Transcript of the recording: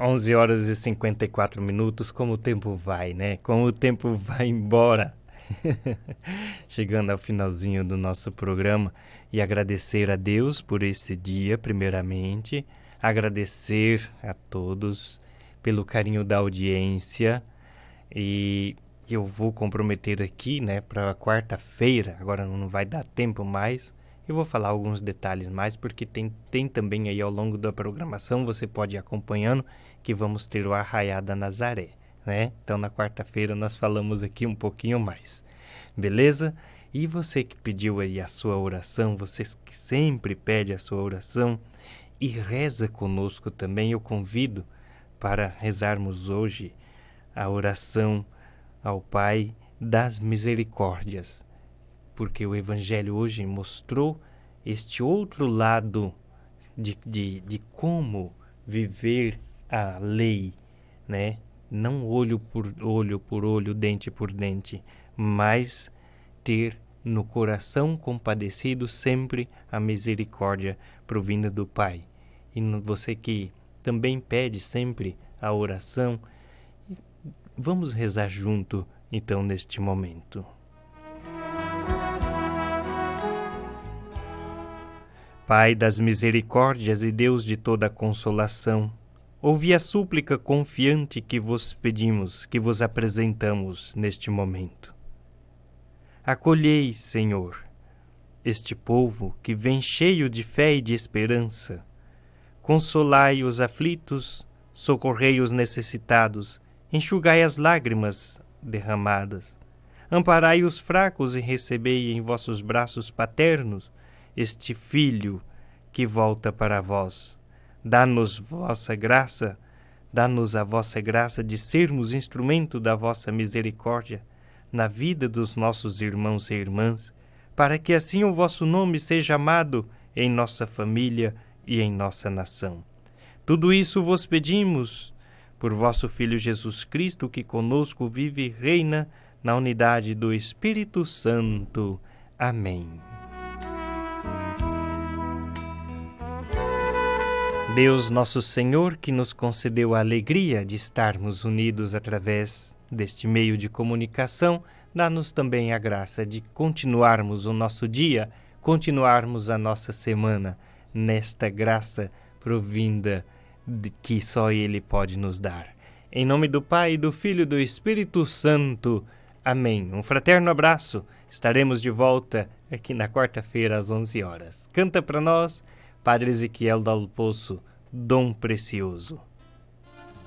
11 horas e 54 minutos, como o tempo vai, né? Como o tempo vai embora. Chegando ao finalzinho do nosso programa e agradecer a Deus por este dia, primeiramente. Agradecer a todos pelo carinho da audiência. E eu vou comprometer aqui, né, para quarta-feira, agora não vai dar tempo mais. Eu vou falar alguns detalhes mais, porque tem também aí ao longo da programação, você pode ir acompanhando, que vamos ter o Arraiá da Nazaré, né? Então, na quarta-feira, nós falamos aqui um pouquinho mais, beleza? E você que pediu aí a sua oração, você que sempre pede a sua oração e reza conosco também, eu convido para rezarmos hoje a oração ao Pai das Misericórdias, porque o Evangelho hoje mostrou este outro lado de como viver a lei, né? Não olho por olho, dente por dente, mas ter no coração compadecido sempre a misericórdia provinda do Pai. E você que também pede sempre a oração, vamos rezar junto, então, neste momento. Pai das misericórdias e Deus de toda consolação, ouvi a súplica confiante que vos pedimos, que vos apresentamos neste momento. Acolhei, Senhor, este povo que vem cheio de fé e de esperança. Consolai os aflitos, socorrei os necessitados, enxugai as lágrimas derramadas. Amparai os fracos e recebei em vossos braços paternos este filho que volta para vós. Dá-nos vossa graça, dá-nos a vossa graça de sermos instrumento da vossa misericórdia na vida dos nossos irmãos e irmãs, para que assim o vosso nome seja amado em nossa família e em nossa nação. Tudo isso vos pedimos por vosso Filho Jesus Cristo, que conosco vive e reina na unidade do Espírito Santo. Amém. Deus nosso Senhor, que nos concedeu a alegria de estarmos unidos através deste meio de comunicação, dá-nos também a graça de continuarmos o nosso dia, continuarmos a nossa semana nesta graça provinda que só Ele pode nos dar. Em nome do Pai, do Filho e do Espírito Santo. Amém. Um fraterno abraço. Estaremos de volta aqui na quarta-feira às 11 horas. Canta para nós Padre Ezequiel Dal Poço, Dom Precioso.